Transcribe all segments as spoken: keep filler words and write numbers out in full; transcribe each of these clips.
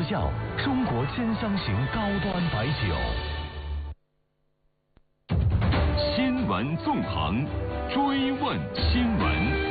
窖，中国兼香型高端白酒。 新闻纵横，追问新闻。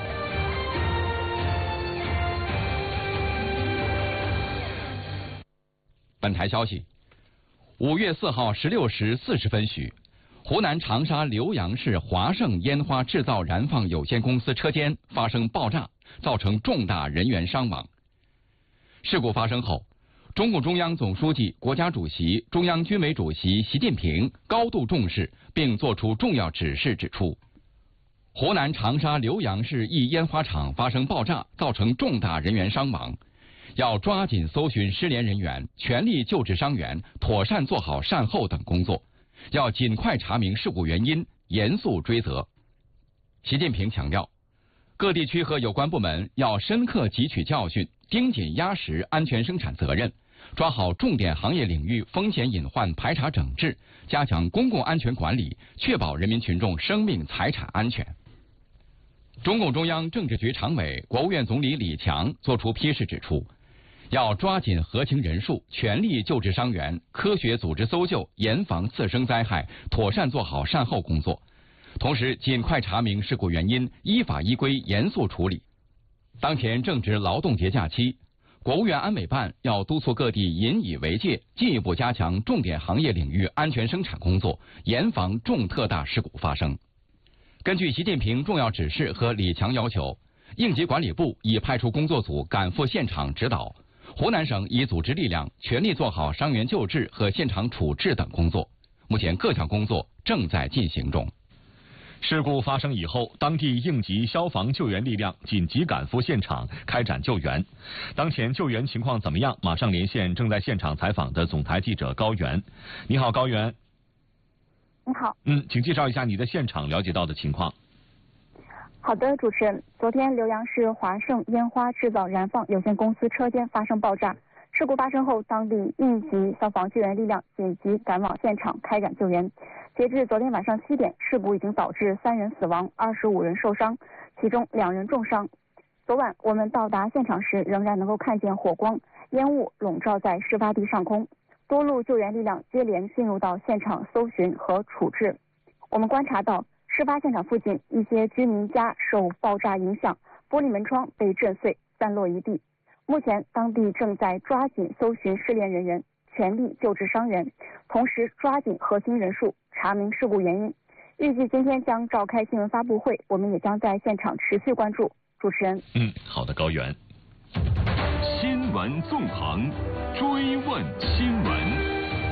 本台消息，五月四号十六时四十分许，湖南长沙浏阳市华盛烟花制造燃放有限公司车间发生爆炸，造成重大人员伤亡。事故发生后，中共中央总书记、国家主席、中央军委主席习近平高度重视，并作出重要指示，指出，湖南长沙浏阳市一烟花厂发生爆炸，造成重大人员伤亡。要抓紧搜寻失联人员，全力救治伤员，妥善做好善后等工作。要尽快查明事故原因，严肃追责。习近平强调，各地区和有关部门要深刻汲取教训，盯紧压实安全生产责任，抓好重点行业领域风险隐患排查整治，加强公共安全管理，确保人民群众生命财产安全。中共中央政治局常委、国务院总理李强作出批示指出，要抓紧核情人数，全力救治伤员，科学组织搜救，严防次生灾害，妥善做好善后工作。同时，尽快查明事故原因，依法依规严肃处理。当前正值劳动节假期，国务院安委办要督促各地引以为戒，进一步加强重点行业领域安全生产工作，严防重特大事故发生。根据习近平重要指示和李强要求，应急管理部已派出工作组赶赴现场指导。湖南省已组织力量全力做好伤员救治和现场处置等工作，目前各项工作正在进行中。 事故发生以后，当地应急消防救援力量紧急赶赴现场开展救援。当前救援情况怎么样？马上连线正在现场采访的总台记者高原。你好，高原。 你好。 嗯，请介绍一下你的现场了解到的情况。 好的，主持人，昨天浏阳市华盛烟花制造燃放有限公司车间发生爆炸，事故发生后，当地应急消防救援力量紧急赶往现场开展救援。截至昨天晚上七点，事故已经导致三人死亡，二十五人受伤，其中两人重伤。昨晚我们到达现场时，仍然能够看见火光、烟雾笼罩在事发地上空，多路救援力量接连进入到现场搜寻和处置。我们观察到，事发现场附近一些居民家受爆炸影响，玻璃门窗被震碎，散落一地。目前当地正在抓紧搜寻失联人员，全力救治伤员，同时抓紧核心人数，查明事故原因。预计今天将召开新闻发布会，我们也将在现场持续关注。主持人， 嗯，好的，高原。 新闻纵横，追问新闻。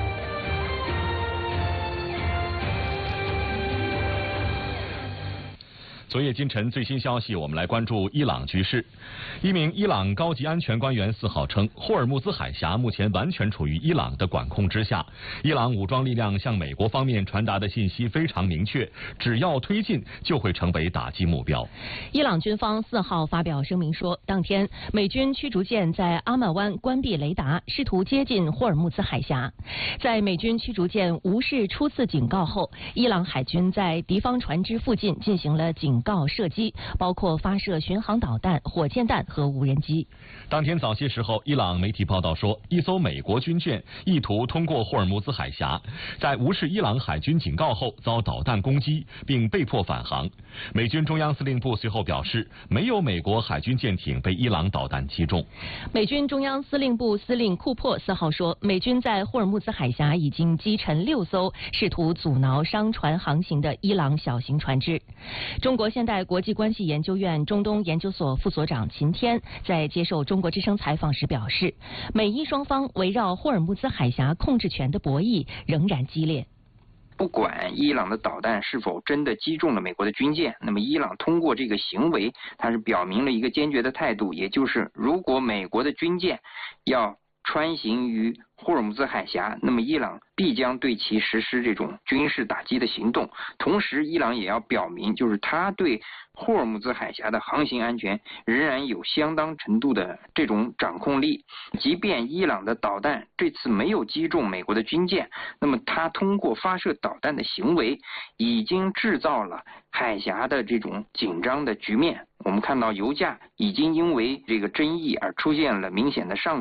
昨夜今晨最新消息，我们来关注伊朗局势。一名伊朗高级安全官员四号称，霍尔木兹海峡目前完全处于伊朗的管控之下。伊朗武装力量向美国方面传达的信息非常明确，只要推进就会成为打击目标。 伊朗军方四号发表声明说，当天美军驱逐舰在阿曼湾关闭雷达，试图接近霍尔木兹海峡。在美军驱逐舰无视初次警告后，伊朗海军在敌方船只附近进行了警告射击，包括发射巡航导弹、火箭弹和无人机。 当天早些时候，伊朗媒体报道说，一艘美国军舰意图通过霍尔木兹海峡，在无视伊朗海军警告后遭导弹攻击，并被迫返航。美军中央司令部随后表示，没有美国海军舰艇被伊朗导弹击中。 美军中央司令部司令库珀四号说，美军在霍尔木兹海峡已经击沉六艘试图阻挠商船航行的伊朗小型船只。中国现代国际关系研究院中东研究所副所长秦天在接受中国之声采访时表示，美伊双方围绕霍尔木兹海峡控制权的博弈仍然激烈。 不管伊朗的导弹是否真的击中了美国的军舰，那么伊朗通过这个行为，它是表明了一个坚决的态度，也就是如果美国的军舰要穿行于霍尔木兹海峡，那么伊朗必将对其实施这种军事打击的行动。同时，伊朗也要表明，就是他对霍尔木兹海峡的航行安全仍然有相当程度的这种掌控力。即便伊朗的导弹这次没有击中美国的军舰，那么他通过发射导弹的行为已经制造了海峡的这种紧张的局面。我们看到油价已经因为这个争议而出现了明显的上涨。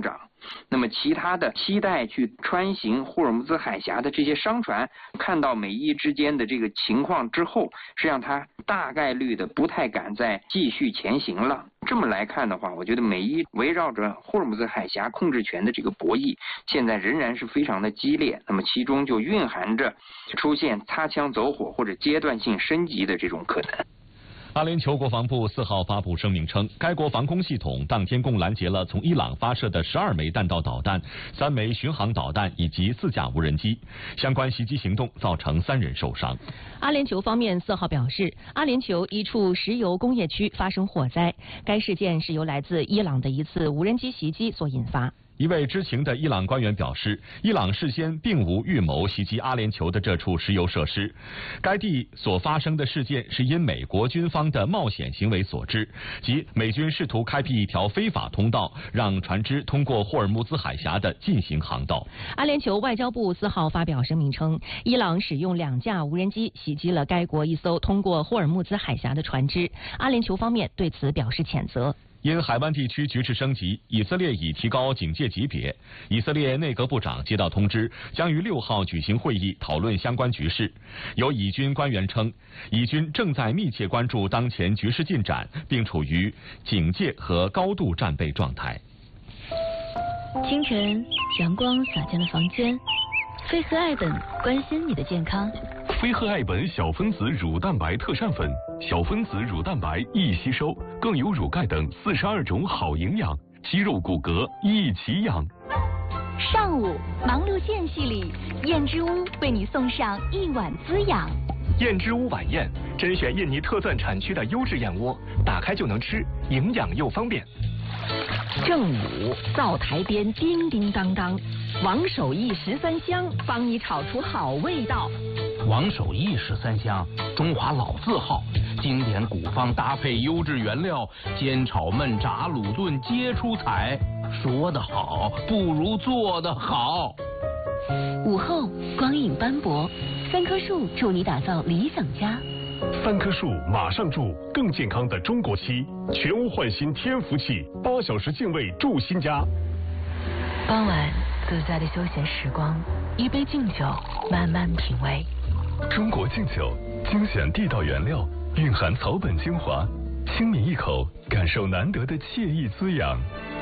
那么其他的期待去穿行霍尔木兹海峡的这些商船，看到美伊之间的这个情况之后，实际上它大概率的不太敢再继续前行了。这么来看的话，我觉得美伊围绕着霍尔木兹海峡控制权的这个博弈，现在仍然是非常的激烈。那么其中就蕴含着出现擦枪走火或者阶段性升级的这种可能。 阿联酋国防部四号发布声明称，该国防空系统当天共拦截了从伊朗发射的十二枚弹道导弹、三枚巡航导弹以及四架无人机。相关袭击行动造成三人受伤。 阿联酋方面四号表示，阿联酋一处石油工业区发生火灾，该事件是由来自伊朗的一次无人机袭击所引发。 一位知情的伊朗官员表示，伊朗事先并无预谋袭击阿联酋的这处石油设施。该地所发生的事件是因美国军方的冒险行为所致，即美军试图开辟一条非法通道，让船只通过霍尔木兹海峡的进行航道。 阿联酋外交部四号发表声明称，伊朗使用两架无人机袭击了该国一艘通过霍尔木兹海峡的船只，阿联酋方面对此表示谴责。 因海湾地区局势升级，以色列已提高警戒级别。以色列内阁部长接到通知，将于六号举行会议讨论相关局势。有以军官员称，以军正在密切关注当前局势进展，并处于警戒和高度战备状态。 清晨，阳光洒进了房间，飞鹤爱本关心你的健康。 飞鹤爱本小分子乳蛋白特膳粉，小分子乳蛋白易吸收，更有乳钙等四十二种好营养，肌肉骨骼一起养。 上午忙碌间隙里，燕之屋为你送上一碗滋养。 燕之屋晚宴，甄选印尼特钻产区的优质燕窝，打开就能吃，营养又方便。 正午灶台边叮叮当当，王守义十三香帮你炒出好味道。 王守义十三香，中华老字号，经典古方搭配优质原料，煎炒焖炸卤炖皆出彩。说得好，不如做得好。 午后光影斑驳，三棵树助你打造理想家。 三棵树马上住更健康的中国漆，全屋焕新天福气，八小时净味住新家。 傍晚自在的休闲时光，一杯敬酒，慢慢品味。 中国敬酒，精选地道原料，蕴含草本精华，轻抿一口，感受难得的惬意滋养。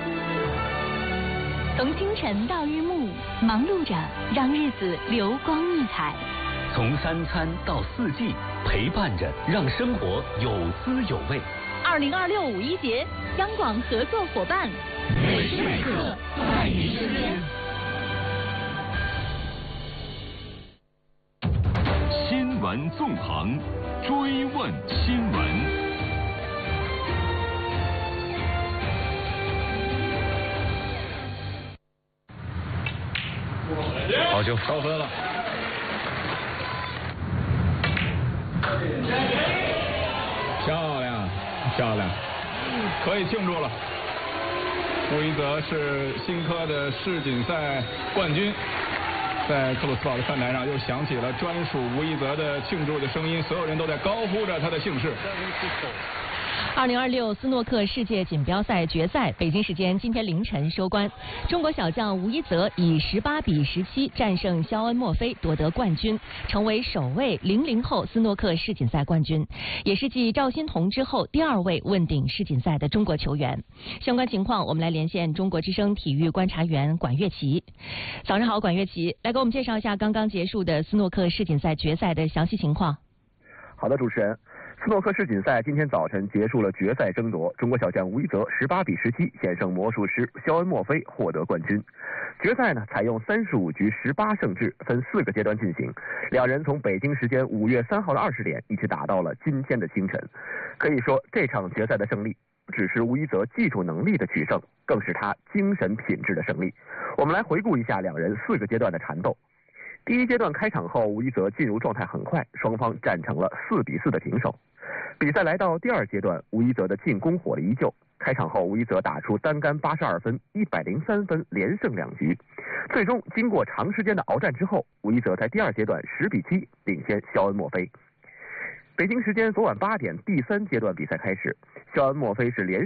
从清晨到日暮，忙碌着让日子流光溢彩。 从三餐到四季，陪伴着让生活有滋有味。 二零二六五一节，央广合作伙伴， 每时每刻在你身边。新闻纵横，追问新闻。 好球，超分了。 漂亮，漂亮，可以庆祝了。吴一泽是新科的世锦赛冠军，在克鲁斯堡的饭台上又响起了专属吴一泽的庆祝的声音，所有人都在高呼着他的姓氏。 二零二六斯诺克世界锦标赛决赛，北京时间今天凌晨收官。中国小将吴一泽以十八比十七战胜肖恩·墨菲，夺得冠军，成为首位零零后斯诺克世锦赛冠军，也是继赵欣彤之后第二位问鼎世锦赛的中国球员。相关情况，我们来连线中国之声体育观察员管乐琪。早上好，管乐琪，来给我们介绍一下刚刚结束的斯诺克世锦赛决赛的详细情况。 好的，主持人。斯诺克世锦赛今天早晨结束了决赛争夺，中国小将吴一泽十八比十七险胜魔术师肖恩·墨菲，获得冠军。决赛呢采用三十五局十八胜制，分四个阶段进行。两人从北京时间五月三号的二十点一起打到了今天的清晨。可以说，这场决赛的胜利不只是吴一泽技术能力的取胜，更是他精神品质的胜利。我们来回顾一下两人四个阶段的缠斗。第一阶段开场后，吴一泽进入状态很快，双方战成了四比四的平手。比赛来到第二阶段，吴一泽的进攻火力依旧。开场后，吴一泽打出单杆八十二分、一百零三分，连胜两局。最终，经过长时间的鏖战之后，吴一泽在第二阶段十比七领先肖恩·墨菲。北京时间昨晚八点，第三阶段比赛开始，肖恩·墨菲是连